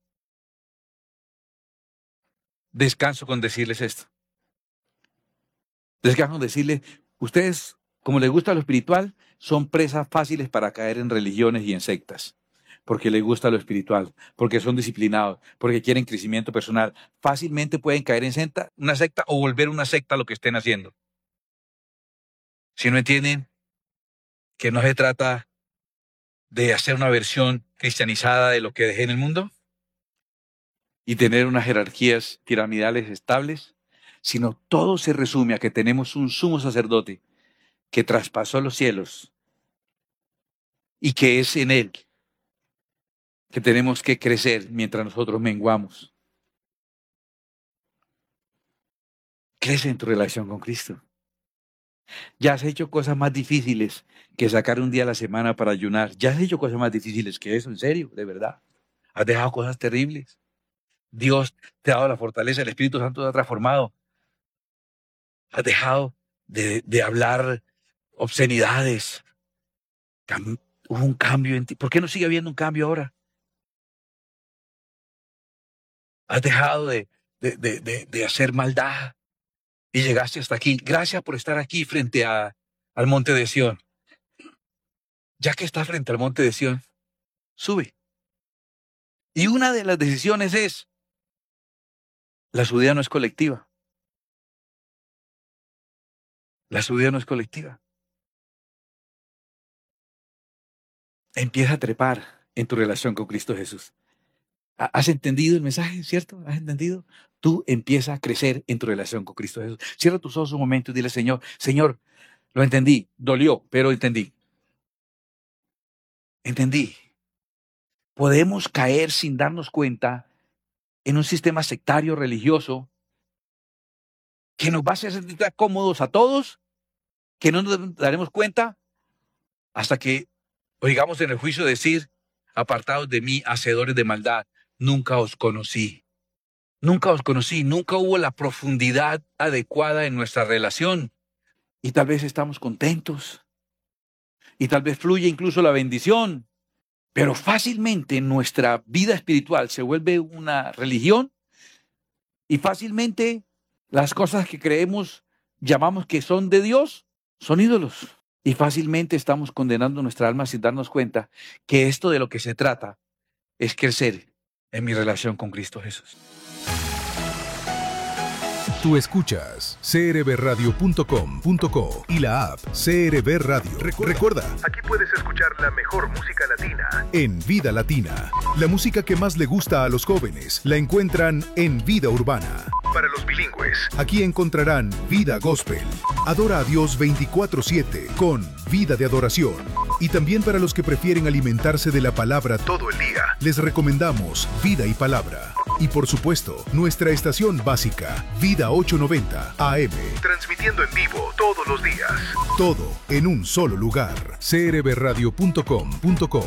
descanso con decirles esto. Descanso con decirles, ustedes, como les gusta lo espiritual, son presas fáciles para caer en religiones y en sectas. porque les gusta lo espiritual, porque son disciplinados, porque quieren crecimiento personal, fácilmente pueden caer en secta, una secta o volver una secta a lo que estén haciendo. Si no entienden que no se trata de hacer una versión cristianizada de lo que dejé en el mundo y tener unas jerarquías piramidales estables, sino todo se resume a que tenemos un sumo sacerdote que traspasó los cielos y que es en él que tenemos que crecer mientras nosotros menguamos. Crece en tu relación con Cristo. Ya has hecho cosas más difíciles que sacar un día a la semana para ayunar. Ya has hecho cosas más difíciles que eso, en serio, de verdad. Has dejado cosas terribles. Dios te ha dado la fortaleza, el Espíritu Santo te ha transformado. Has dejado de, de hablar obscenidades. Cam- Hubo un cambio en ti. ¿Por qué no sigue habiendo un cambio ahora? Has dejado de, de, de, de, de hacer maldad y llegaste hasta aquí. Gracias por estar aquí frente a, al monte de Sión. Ya que estás frente al monte de Sión, sube. Y una de las decisiones es, la subida no es colectiva. La subida no es colectiva. Empieza a trepar en tu relación con Cristo Jesús. ¿Has entendido el mensaje, cierto? ¿Has entendido? Tú empiezas a crecer en tu relación con Cristo Jesús. Cierra tus ojos un momento y dile, Señor, Señor, lo entendí, dolió, pero entendí. Entendí. Podemos caer sin darnos cuenta en un sistema sectario religioso que nos va a hacer sentir tan cómodos a todos que no nos daremos cuenta hasta que oigamos en el juicio decir, apartados de mí, hacedores de maldad, nunca os conocí. Nunca os conocí, nunca hubo la profundidad adecuada en nuestra relación. Y tal vez estamos contentos. Y tal vez fluye incluso la bendición. Pero fácilmente nuestra vida espiritual se vuelve una religión. Y fácilmente las cosas que creemos, llamamos que son de Dios, son ídolos. Y fácilmente estamos condenando nuestra alma sin darnos cuenta que esto de lo que se trata es crecer en mi relación con Cristo Jesús. Tú escuchas c r b radio punto com punto co y la app C R B Radio. Recuerda, Recuerda, aquí puedes escuchar la mejor música latina en Vida Latina. La música que más le gusta a los jóvenes la encuentran en Vida Urbana. Para los bilingües, aquí encontrarán Vida Gospel. Adora a Dios veinticuatro siete con Vida de Adoración. Y también para los que prefieren alimentarse de la palabra todo el día, les recomendamos Vida y Palabra. Y por supuesto, nuestra estación básica, Vida ochocientos noventa A M. Transmitiendo en vivo todos los días. Todo en un solo lugar. c r b radio punto com punto co.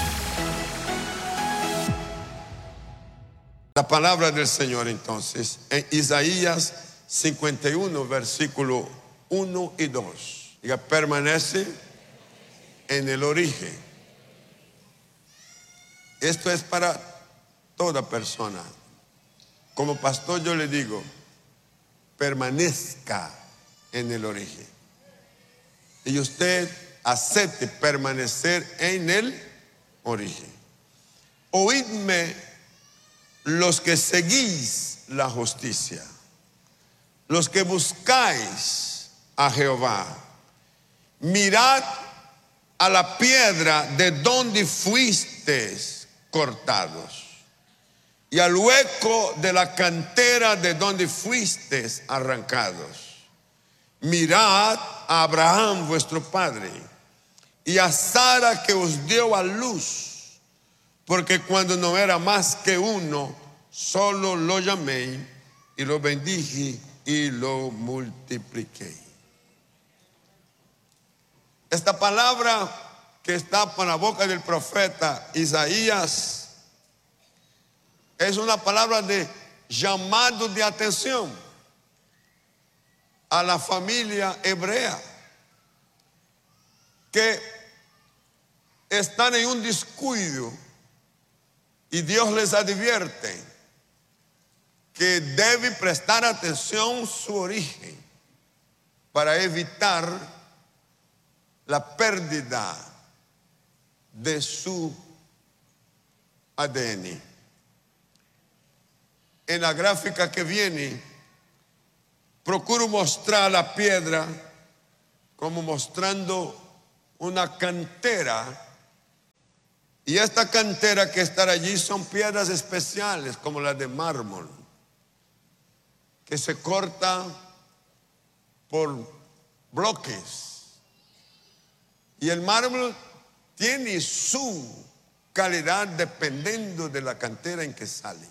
La palabra del Señor entonces, en Isaías cincuenta y uno, versículo uno y dos. Diga, permanece en el origen. Esto es para toda persona. Como pastor yo le digo, permanezca en el origen. Y usted acepte permanecer en el origen. Oídme los que seguís la justicia, los que buscáis a Jehová. Mirad a la piedra de donde fuisteis cortados, y al hueco de la cantera de donde fuisteis arrancados. Mirad a Abraham vuestro padre, y a Sara que os dio a luz, porque cuando no era más que uno, solo lo llamé, y lo bendije y lo multipliqué. Esta palabra que está por la boca del profeta Isaías es una palabra de llamado de atención a la familia hebrea que están en un descuido, y Dios les advierte que debe prestar atención a su origen para evitar la pérdida de su A D N. En la gráfica que viene, procuro mostrar la piedra como mostrando una cantera. Y esta cantera que está allí son piedras especiales como las de mármol, que se corta por bloques. Y el mármol tiene su calidad dependiendo de la cantera en que sale.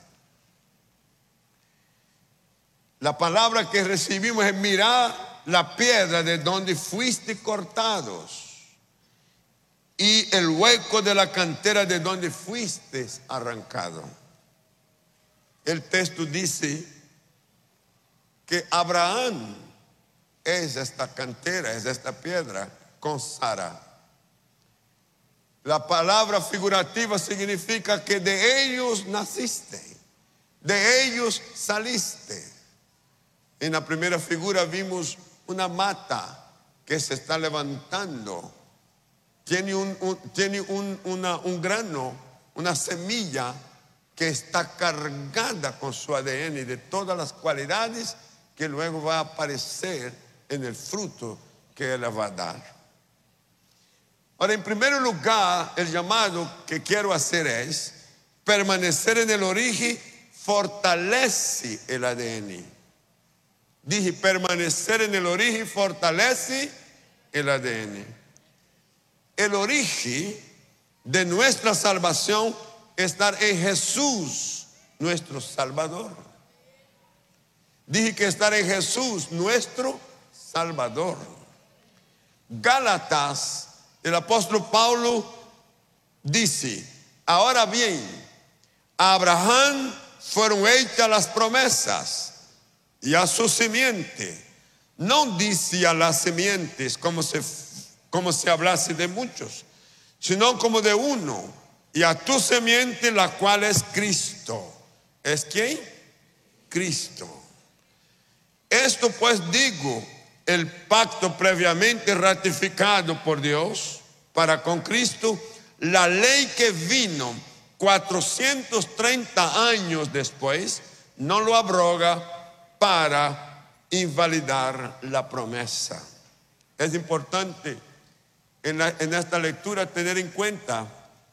La palabra que recibimos es: mirad la piedra de donde fuiste cortados y el hueco de la cantera de donde fuiste arrancado. El texto dice que Abraham es esta cantera, es esta piedra con Sara. La palabra figurativa significa que de ellos naciste, de ellos saliste. En la primera figura vimos una mata que se está levantando. Tiene un, un, tiene un, una, un grano, una semilla que está cargada con su A D N de todas las cualidades que luego va a aparecer en el fruto que él va a dar. Ahora, en primer lugar, el llamado que quiero hacer es: permanecer en el origen fortalece el A D N. Dije, permanecer en el origen fortalece el A D N. El origen de nuestra salvación es estar en Jesús, nuestro Salvador. Dije que estar en Jesús, nuestro Salvador. Gálatas, el apóstol Pablo dice: ahora bien, a Abraham fueron hechas las promesas y a su simiente. No dice a las simientes como se, como si hablase de muchos, sino como de uno, y a tu simiente, la cual es Cristo. ¿Es quién? Cristo. Esto pues digo, el pacto previamente ratificado por Dios para con Cristo, la ley que vino cuatrocientos treinta años después, no lo abroga para invalidar la promesa. Es importante en, la, en esta lectura tener en cuenta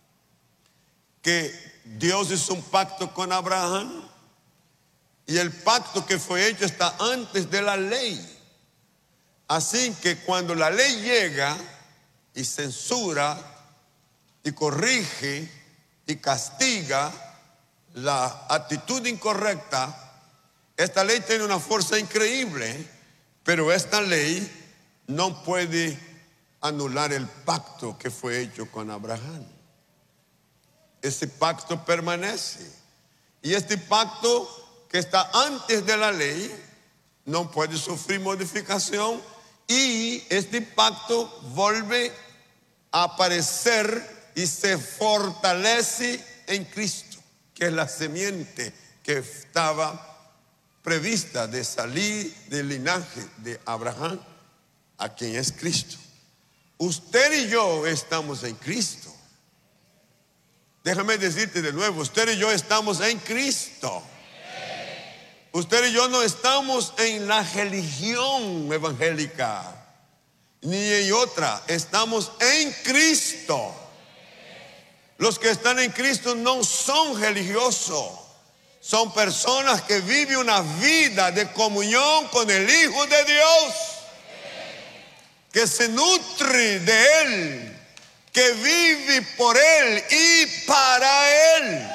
que Dios hizo un pacto con Abraham, y el pacto que fue hecho está antes de la ley. Así que cuando la ley llega y censura y corrige y castiga la actitud incorrecta, esta ley tiene una fuerza increíble, pero esta ley no puede anular el pacto que fue hecho con Abraham. Ese pacto permanece, y este pacto que está antes de la ley no puede sufrir modificación, y este pacto vuelve a aparecer y se fortalece en Cristo, que es la simiente que estaba prevista de salir del linaje de Abraham, a quien es Cristo. Usted y yo estamos en Cristo. Déjame decirte de nuevo, usted y yo estamos en Cristo. Usted y yo no estamos en la religión evangélica ni en otra, estamos en Cristo. Los que están en Cristo no son religiosos, son personas que viven una vida de comunión con el Hijo de Dios, que se nutre de Él, que vive por Él y para Él.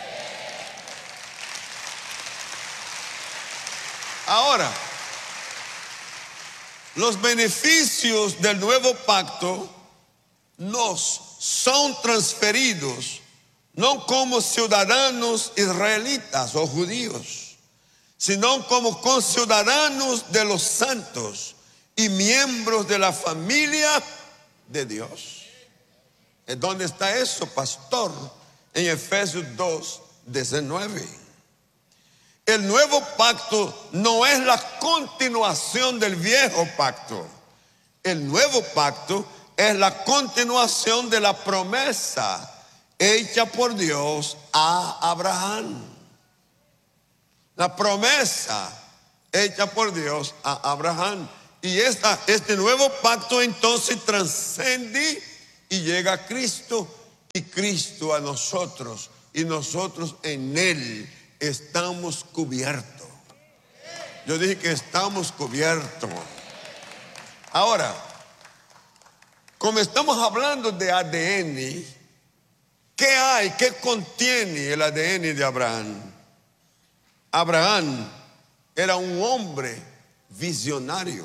Ahora, los beneficios del nuevo pacto nos son transferidos no como ciudadanos israelitas o judíos, sino como conciudadanos de los santos y miembros de la familia de Dios. ¿Dónde está eso, pastor? En Efesios dos, diecinueve. El nuevo pacto no es la continuación del viejo pacto. El nuevo pacto es la continuación de la promesa hecha por Dios a Abraham. La promesa hecha por Dios a Abraham. Y esta, este nuevo pacto entonces trasciende y llega a Cristo, y Cristo a nosotros, y nosotros en Él estamos cubiertos. Yo dije que estamos cubiertos. Ahora, como estamos hablando de A D N, ¿qué hay? ¿Qué contiene el A D N de Abraham? Abraham era un hombre visionario.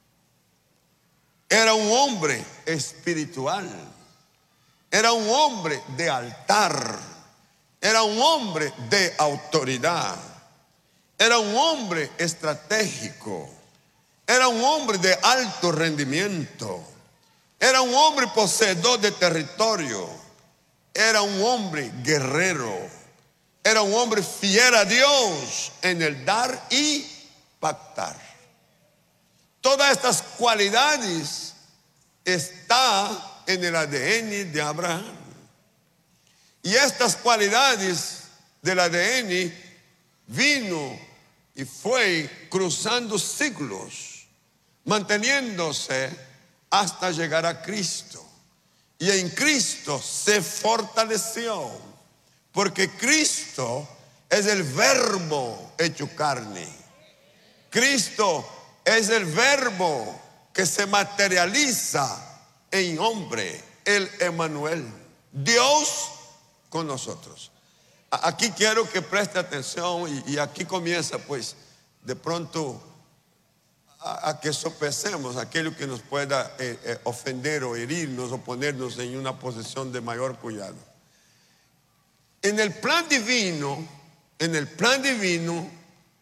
Era un hombre espiritual. Era un hombre de altar. Era un hombre de autoridad. Era un hombre estratégico. Era un hombre de alto rendimiento. Era un hombre poseedor de territorio. Era un hombre guerrero. Era un hombre fiel a Dios en el dar y pactar. Todas estas cualidades están en el A D N de Abraham. Y estas cualidades del A D N vino y fue cruzando siglos, manteniéndose hasta llegar a Cristo. Y en Cristo se fortaleció. Porque Cristo es el verbo hecho carne. Cristo es el verbo que se materializa en hombre, el Emmanuel, Dios con nosotros. Aquí quiero que preste atención y, y aquí comienza pues de pronto a, a que sopesemos aquello que nos pueda eh, eh, ofender o herirnos o ponernos en una posición de mayor cuidado. En el plan divino, en el plan divino,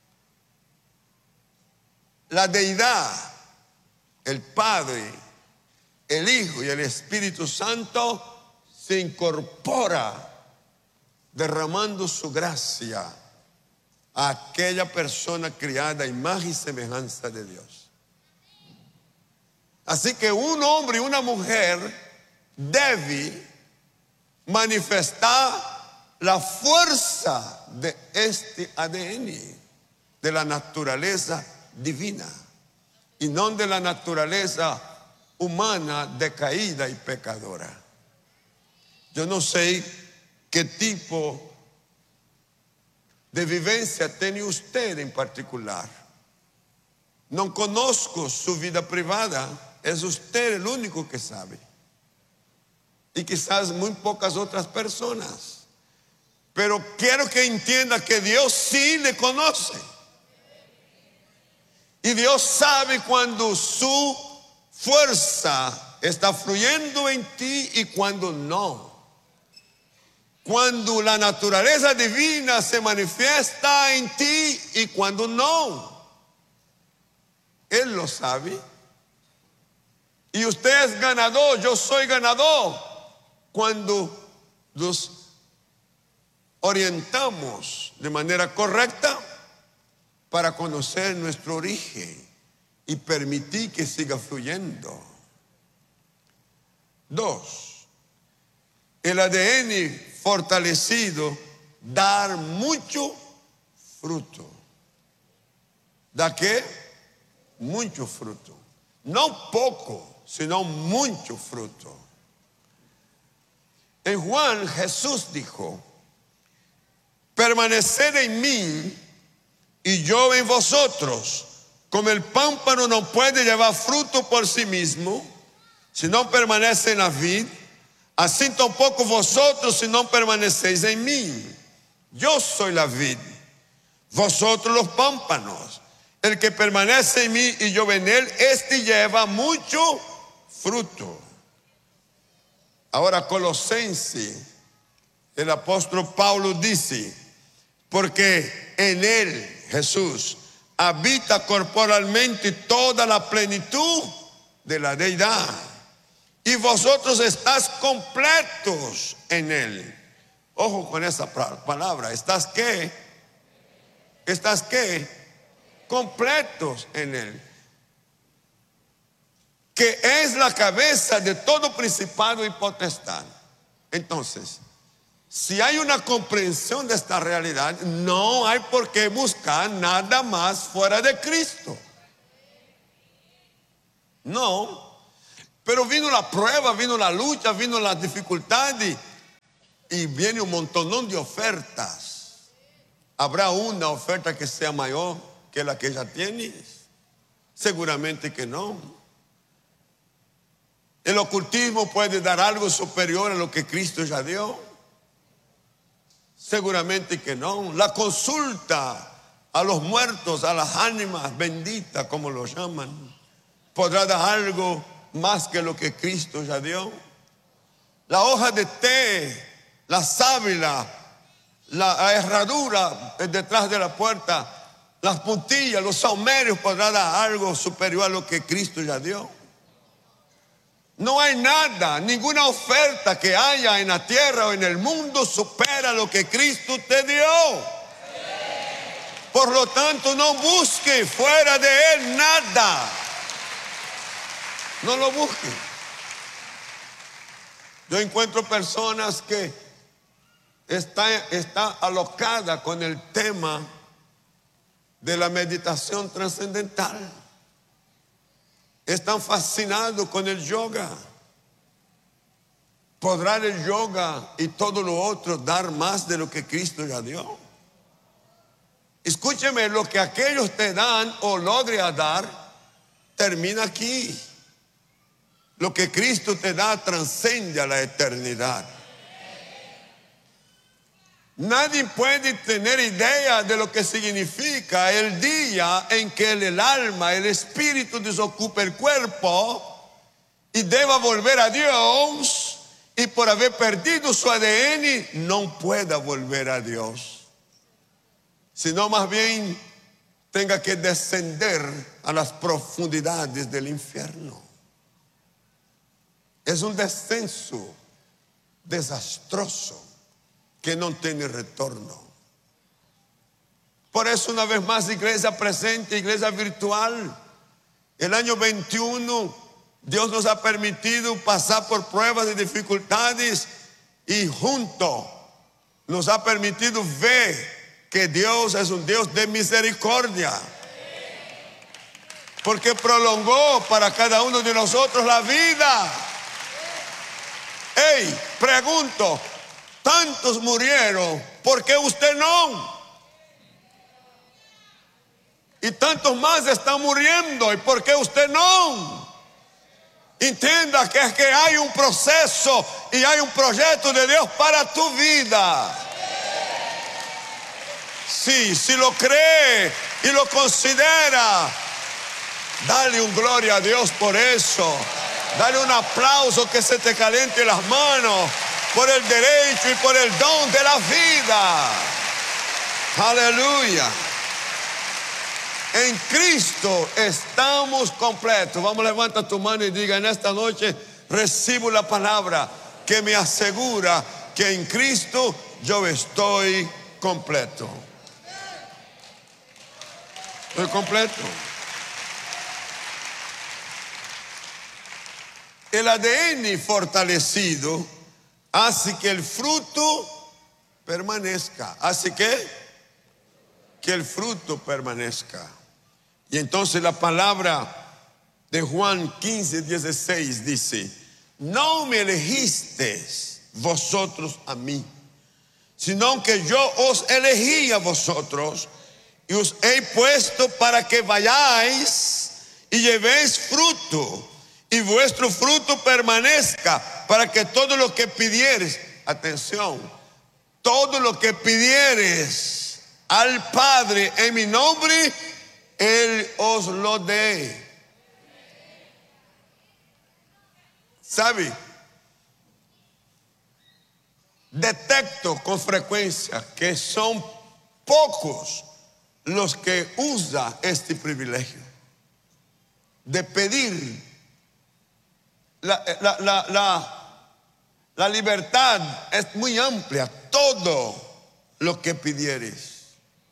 la deidad, el Padre, el Hijo y el Espíritu Santo se incorpora derramando su gracia a aquella persona criada a imagen y semejanza de Dios. Así que un hombre y una mujer deben manifestar la fuerza de este A D N, de la naturaleza divina, y no de la naturaleza humana decaída y pecadora. Yo no sé qué tipo de vivencia tiene usted en particular. No conozco su vida privada, es usted el único que sabe. Y quizás muy pocas otras personas. Pero quiero que entienda que Dios sí le conoce. Y Dios sabe cuando su fuerza está fluyendo en ti y cuando no. Cuando la naturaleza divina se manifiesta en ti y cuando no. Él lo sabe. Y usted es ganador, yo soy ganador. Cuando los orientamos de manera correcta para conocer nuestro origen y permitir que siga fluyendo. Dos, el A D N fortalecido da mucho fruto. ¿Da qué? Mucho fruto. No poco, sino mucho fruto. En Juan, Jesús dijo: permaneced en mí y yo en vosotros. Como el pámpano no puede llevar fruto por sí mismo si no permanece en la vid, así tampoco vosotros si no permanecéis en mí. Yo soy la vid, vosotros los pámpanos. El que permanece en mí y yo en él, este lleva mucho fruto. Ahora Colosenses, el apóstol Pablo dice: porque en él, Jesús, habita corporalmente toda la plenitud de la deidad. Y vosotros estás completos en él. Ojo con esa palabra. ¿Estás qué? ¿Estás qué? Completos en él. Que es la cabeza de todo principado y potestad. Entonces, Si hay una comprensión de esta realidad, no hay por qué buscar nada más fuera de Cristo. No. Pero vino la prueba, vino la lucha, vino la dificultad y, y viene un montón de ofertas. ¿Habrá una oferta que sea mayor que la que ella tiene? Seguramente que no. El ocultismo puede dar algo superior a lo que Cristo ya dio. Seguramente que no. La consulta a los muertos, a las ánimas benditas, como lo llaman, podrá dar algo más que lo que Cristo ya dio. La hoja de té, la sábila, la herradura detrás de la puerta, las puntillas, los saumerios podrá dar algo superior a lo que Cristo ya dio. No hay nada, ninguna oferta que haya en la tierra o en el mundo supera lo que Cristo te dio. Por lo tanto, no busque fuera de Él nada. No lo busque. Yo encuentro personas que está, está alocada con el tema de la meditación trascendental. Están fascinados con el yoga. ¿Podrá el yoga y todo lo otro dar más de lo que Cristo ya dio? Escúcheme, lo que aquellos te dan o logre dar, termina aquí. Lo que Cristo te da trasciende a la eternidad. Nadie puede tener idea de lo que significa el día en que el alma, el espíritu desocupe el cuerpo y deba volver a Dios, y por haber perdido su A D N no pueda volver a Dios, sino más bien tenga que descender a las profundidades del infierno. Es un descenso desastroso que no tiene retorno. Por eso, una vez más, iglesia presente, iglesia virtual, el año veintiuno, Dios nos ha permitido pasar por pruebas y dificultades, y junto nos ha permitido ver que Dios es un Dios de misericordia, porque prolongó para cada uno de nosotros la vida. Hey, pregunto, tantos murieron, ¿por qué usted no? Y tantos más están muriendo, ¿y por qué usted no? Entienda que es que hay un proceso y hay un proyecto de Dios para tu vida. Sí, si lo cree y lo considera, dale un gloria a Dios por eso. Dale un aplauso que se te caliente las manos por el derecho y por el don de la vida. Aleluya. En Cristo estamos completos. Vamos, levanta tu mano y diga: en esta noche recibo la palabra que me asegura que en Cristo yo estoy completo. Estoy completo. El A D N fortalecido hace que el fruto permanezca. ¿Hace qué? Que el fruto permanezca. Y entonces la palabra de Juan quince, dieciséis dice: no me elegisteis vosotros a mí, sino que yo os elegí a vosotros y os he puesto para que vayáis y llevéis fruto, y vuestro fruto permanezca, para que todo lo que pidieres, atención, todo lo que pidieres al Padre en mi nombre, Él os lo dé. ¿Sabe? Detecto con frecuencia que son pocos los que usan este privilegio de pedir. La, la, la, la, la libertad es muy amplia. Todo lo que pidieres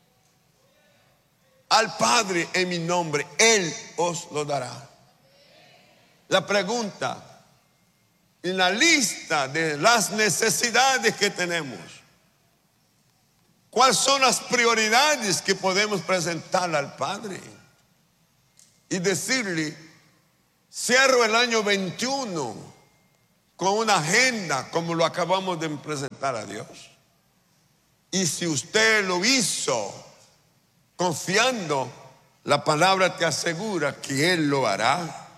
al Padre en mi nombre, Él os lo dará. La pregunta: en la lista de las necesidades que tenemos. ¿Cuáles son las prioridades que podemos presentar al Padre? Y decirle, cierro el año veintiuno con una agenda como lo acabamos de presentar a Dios. Y si usted lo hizo confiando, la palabra te asegura que Él lo hará.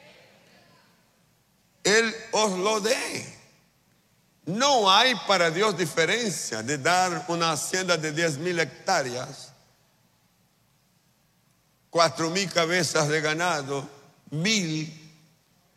Él os lo dé. No hay para Dios diferencia de dar una hacienda de diez mil hectáreas, cuatro mil cabezas de ganado, mil